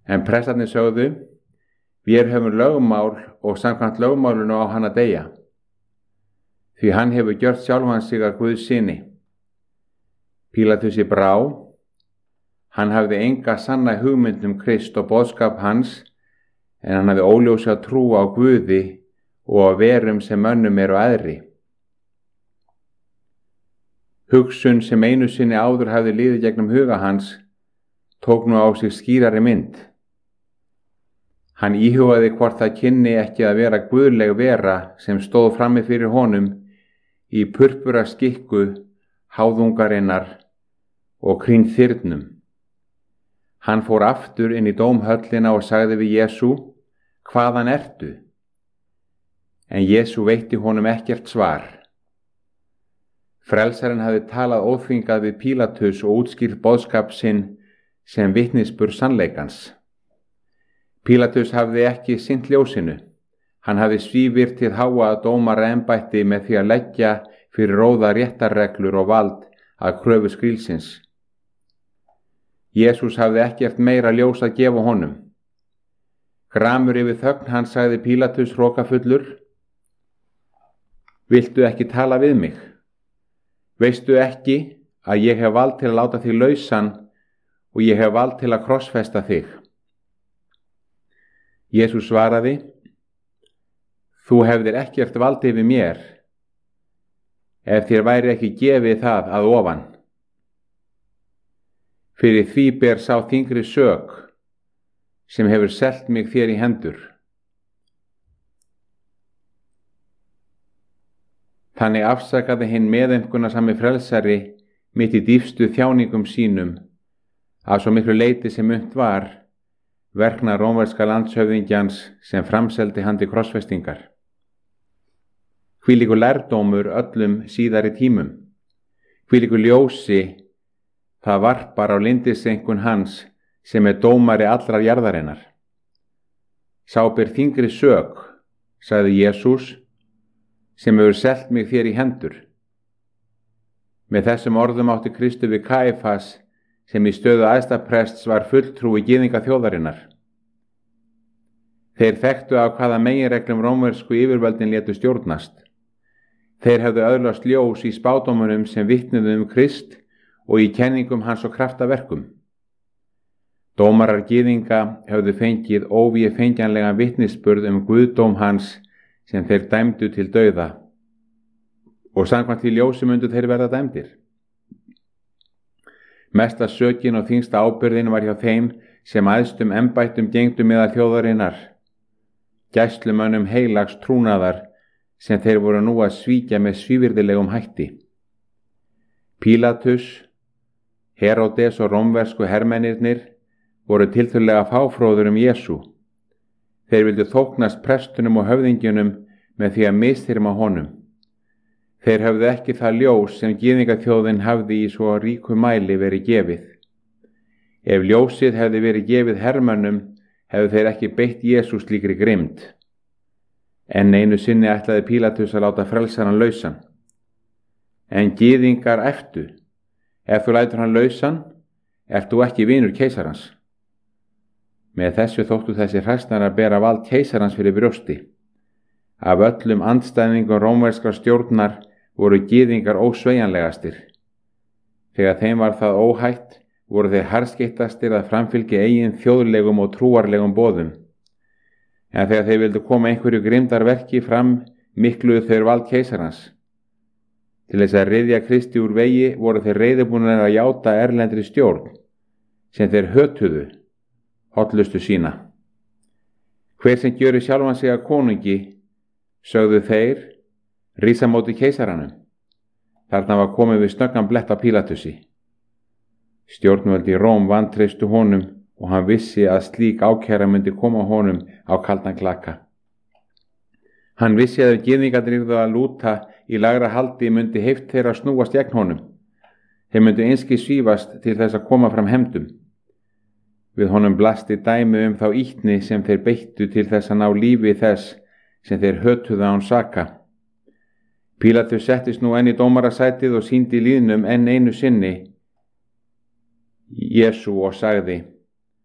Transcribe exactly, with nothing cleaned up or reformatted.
En prestarnir sögðu: Vér höfum lögmál og samkvæmt lögmálinu á hann að deyja, því hann hefur gjört sjálfan sig að Guðs syni. Pílatusi brá. Hann hafði enga sanna hugmynd um Krist og boðskap hans, en hann hafði óljósa trú á Guði og á verum sem mönnum eru æðri. Hugsun sem einu sinni áður hafði liðið gegnum huga hans tók nú á sig skýrari mynd. Hann íhugaði hvort það kynni ekki að vera guðleg vera sem stóð frammi fyrir honum í purpura skikku háðungarinnar og kring þyrnum. Hann fór aftur inn í dómhöllina og sagði við Jesú: Hvaðan ertu? En Jesú veitti honum ekkert svar. Frelsarinn hafði talað óþvingað við Pílatus og útskýrt boðskap sinn sem vitnisburð sannleikans. Pílatus hafði ekki sinnt ljósinu. Hann hafði svífyrt hið háa dómara embætti með því að leggja fyrir róða réttarreglur og vald að kröfu skrílsins. Jesús hafði ekkert meira ljós að gefa honum. Gramur yfir þögn hans sagði Pílatus hrokafullur: Viltu ekki tala við mig? Veistu ekki að ég hef vald til að láta þig lausan og ég hef vald til að krossfesta þig? Jesús svaraði: Þú hefðir ekkert vald yfir mér, ef þér væri ekki gefið það að ofan. Fyrir því ber sá þyngri sök sem hefur selt mig þér í hendur. Þannig afsakaði hinn meðaumkunarsami frelsari mitt í dýpstu þjáningum sínum, að svo miklu leyti sem unnt var, verkna rómverska landshöfðingjans sem framseldi hann til krossfestingar. Hvílíkur lærdómur öllum síðari tímum, hvílíkur ljósi það varpar á lindiseinkun hans sem er dómari allrar jarðarinnar. Sá ber þyngri sök, sagði Jesús, sem hefur selt mig þér í hendur. Með þessum orðum átti Kristur við Kaífas, sem í stöðu æðstaprests var fulltrúi gyðinga þjóðarinnar. Þeir þekktu af hvaða meginreglum rómversku yfirvöldin létu stjórnast. Þeir hefðu öðlast ljós í spádómunum sem vitnuðu um Krist og í kenningum hans og kraftaverkum. Dómarar gyðinga hefðu fengið óvéfengjanlegan vitnisburð um guðdóm hans sem þeir dæmdu til dauða, og samkvæmt því ljósi mundu þeir verða dæmdir. Mesta sökin og þyngsta ábyrðin var hjá þeim sem æðstum embættum gengdu meðal þjóðarinnar, gæslumönnum heilags trúnaðar sem þeir voru nú að svíkja með svívirðilegum hætti. Pílatus, Heródes og rómversku hermennirnir voru tiltölulega fáfróður um Jesú. Þeir vildu þóknast prestunum og höfðingjunum með því að misþyrma honum. Þeir höfðu ekki það ljós sem gyðingaþjóðin hafði í svo ríku mæli verið gefið. Ef ljósið hefði verið gefið hermönnum, hefðu þeir ekki beitt Jesú slíkri grimmd. En einu sinni ætlaði Pílatus að láta frelsaran lausan. En gyðingar æptu: Ef þú lætur hann lausan, ert þú ekki vinur keisarans. Með þessu þóttu þessi hræsnar að bera vald keisarans fyrir brjósti. Af öllum andstæðingum rómverskrar stjórnar voru gyðingar ósveigjanlegastir. Þegar þeim var það óhætt, voru þeir harðskeyttastir að framfylgja eigin þjóðlegum og trúarlegum boðum. En þegar þeir vildu koma einhverju grimmdarverki fram, mikluðu þeir vald keisarans. Til þess að ryðja Kristi úr vegi voru þeir reiðubúnir að játa erlendri stjórn, sem þeir hötuðu, hollustu sína. Hver sem gjöri sjálfan sig að konungi, sögðu þeir, rísa móti keisaranum. Þarna var komið við snöggan blett á Pílatusi. Stjórnvöldi í Róm vantreystu honum og hann vissi að slík ákæra myndi koma honum á kaldan klaka. Hann vissi að ef gyðingarnir yrðu að lúta í lægra haldi myndi heift þeirra snúast gegn honum. Þeir myndu einskis svífast til þess að koma fram hefndum. Við honum blasti dæmi um þá ýtni sem þeir beittu til þess að ná lífi þess sem þeir hötuðu án saka. Pílatus settist nú enn í dómarasætið og sýndi lýðnum enn einu sinni Jesú og sagði: